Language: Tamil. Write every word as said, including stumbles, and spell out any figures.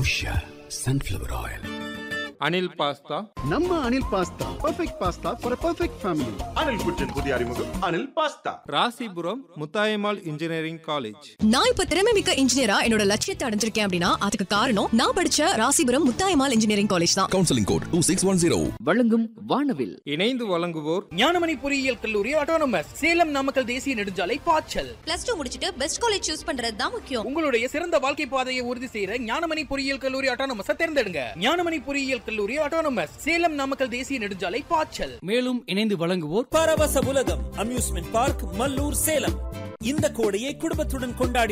Usha sunflower oil. Anil pasta, நம்ம Anil pasta perfect pasta for a perfect family. Anil குச்சின் புதிய அறிமுகம் Anil pasta. Rasipuram Muthayammal engineering college. நான் இப்ப திறமை மிக்க இன்ஜினியரா என்னோட லட்சியத்தை அடைஞ்சிருக்கேன் அப்படின்னா அதுக்கு காரணம் நான் படிச்ச ராசிபுரம் முத்தாயம்மாள் இன்ஜினியரிங் காலேஜ் தான். Counselling code two six one zero. வழங்கும் வானவில் இணைந்து வழங்குவோர் ஞானமணி பொறியியல் கல்லூரி ஆட்டோனமஸ், சேலம் நாமக்கல் தேசிய நெடுஞ்சாலை பாய்ச்சல். பிளஸ் டூ முடிச்சிட்டு பெஸ்ட் காலேஜ் சூஸ் பண்றது தான் முக்கியம். உங்களுடைய சிறந்த வாழ்க்கை பாதையை உறுதி செய்யற ஞானமணி பொறியியல் கல்லூரி ஆட்டோனமஸ் தேர்ந்தெடுங்க. ஞானமணி பொறியியல் கல்லூரி ஆட்டோனமஸ், சேலம் நாமக்கல் தேசிய நெடுஞ்சாலை பாய்ச்சல். மேலும் இணைந்து வழங்குவோர் பரவச உலகம் அம்யூஸ்மெண்ட் பார்க் மல்லூர் சேலம். இந்த கோடையை குடும்பத்துடன் கொண்டாடி